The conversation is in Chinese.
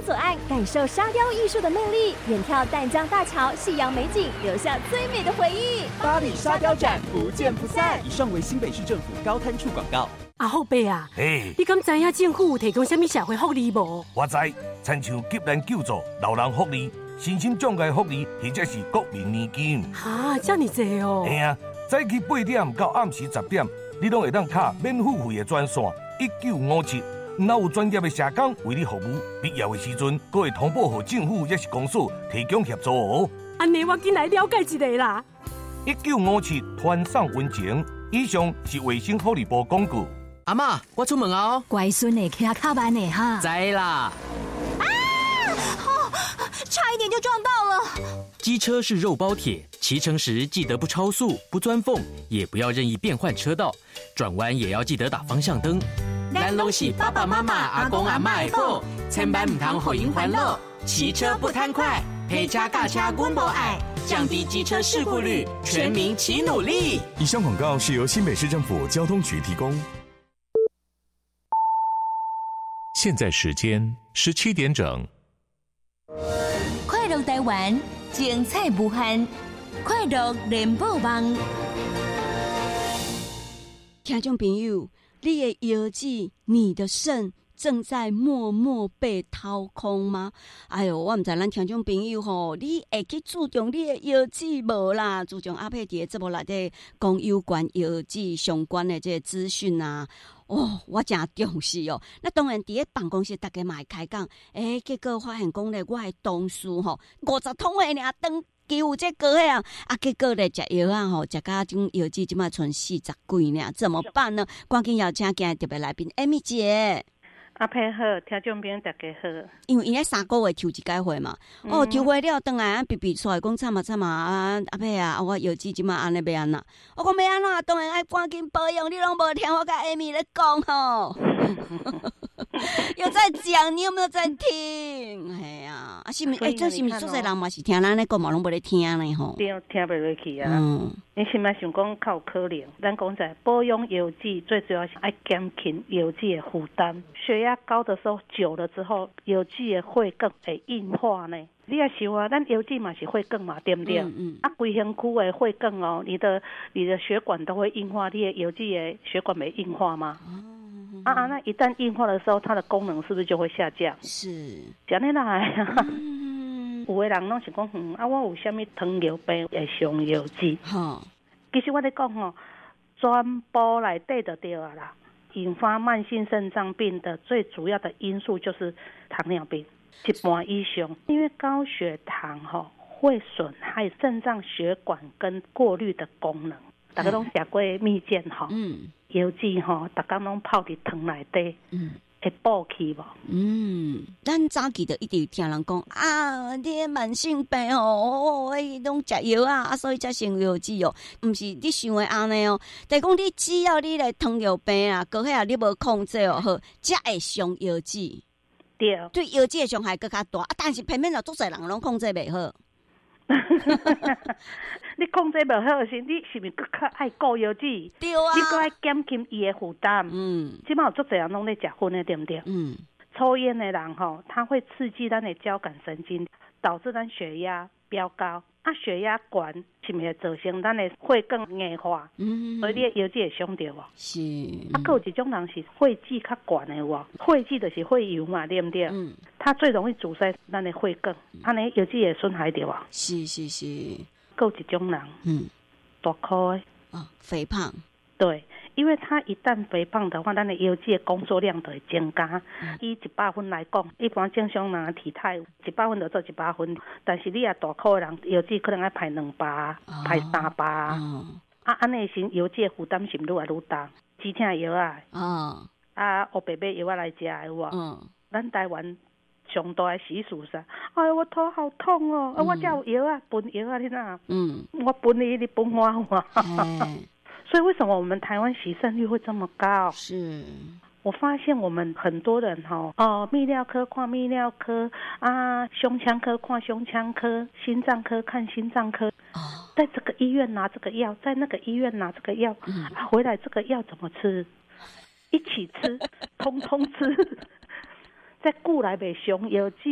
左岸，感受沙雕艺术的魅力，远眺淡江大桥夕阳美景，留下最美的回忆。 巴黎沙雕展不见不散。以上为新北市政府高滩处广告。 阿后伯啊，你敢知影政府有提供什么社会福利无？ 我知，亲像急难救助、老人福利、身心障碍福利，或者是国民年金。 哈，这么济哦！ 嘿啊，早起8点到暗时10点，你拢会当卡免付费的专线1957。若有专业的社工为你服务，必要的时阵，阁会通报给政府也是公所提供协助哦。 安尼我紧来了解一下啦。 1957团上温情，以上是卫生福利部广告。 阿嬷，我出门啊！ 乖孙的骑较慢的哈。 知啦。 差一点就撞到了。 机车是肉包铁，骑乘时记得不超速、不钻缝，也不要任意变换车道，转弯也要记得打方向灯。咱拢是爸爸妈妈、阿公阿嬷的宝，千万唔通互因烦恼。骑车不贪快，陪车驾车阮无爱，降低机车事故率，全民齐努力。 以上广告是由新北市政府交通局提供。现在时间17点整。 快乐台湾，精彩无限，快乐联播网。 听众朋友，你的腰子、你的肾正在默默被掏空吗？哎呦，我唔知咱听众朋友吼，你会去注重你的腰子无啦？注重阿佩伫的节目内底讲有关腰子相关的这个资讯啊。哦，我真重视哦。那当然，伫个办公室大家嘛会开讲，结果发现讲咧，我的同事吼50桶的尔当救这个啊，结果咧食药啊吼，食到种药剂即马剩40几尔，怎么办呢？赶紧要请今日特别来宾Amy姐。 阿佩好，听众朋友大家好。 因为伊咧3个月抽一届会嘛，抽会了，转来比比出来讲惨啊！阿佩啊，我药剂即马安尼要安怎？我讲要安怎？当然爱赶紧保养，你拢无听我甲 Amy 咧讲吼。有在讲，你有没有在听？哎呀，是不是？这是不是所有人嘛是听咱咧讲嘛，拢无咧听呢吼？ 对，听不落去啊。你是咪想讲较有可能？咱讲在保养药剂，最主要是爱减轻药剂的负担。血压高的时候，久了之后，药剂的血管会硬化呢。你也想啊，咱药剂嘛是血管嘛，对不对？规身躯的血管哦，你的血管都会硬化，你的药剂的血管没硬化吗？那一旦硬化的时候，它的功能是不是就会下降？ 是， 这样来啊。有的人拢是讲，我有啥物糖尿病会上药剂。其实我咧讲吼，全部内底就对啊啦。引发慢性肾脏病的最主要的因素就是糖尿病，一半以上。因为高血糖会损害肾脏血管跟过滤的功能。大家拢食过蜜饯药剂大家拢泡伫汤内底，会补气无？ 咱早期就一直听人讲啊，你的慢性病拢食药啊，所以才成药剂哦。毋是你想的安尼哦，但讲你只要你来糖尿病啊，高血压你无控制哦，好，才会上药剂。对药剂的伤害更加大，但是偏偏就足侪人拢控制袂好。 你控制不好时，你是不是更较爱顾药剂？ 对啊， 你更爱减轻伊的负担。即马有足侪人拢在食薰的，对不对？抽烟的人他会刺激咱的交感神经，导致咱血压飙高。血压管是不是会造成咱的血管硬化？所以你的药剂会伤到哦。是。还有一种人是血脂较悬的哦，血脂就是血油嘛，对不对？它最容易阻塞咱的血管，安尼药剂会损害到啊。是。还有一种人，大颗的肥胖。对， 因为他一旦肥胖的话，咱的药剂的工作量就会增加。以100分来讲，一般正常人的体态100分就做100分，但是你也大颗的人，药剂可能要排2包、排3包。安尼时药剂的负担是愈来愈大。止痛药啊，黑白马药来食的有无？咱台湾上大的习俗是，我头好痛哦，我才有药啊，分药啊，你哪？我分你分我。所以为什么我们台湾洗肾率会这么高？是我发现我们很多人泌尿科看泌尿科啊，胸腔科看胸腔科，心脏科看心脏科。在这个医院拿这个药，在那个医院拿这个药，回来这个药怎么吃？一起吃，通通吃。在顾来袂上药剂。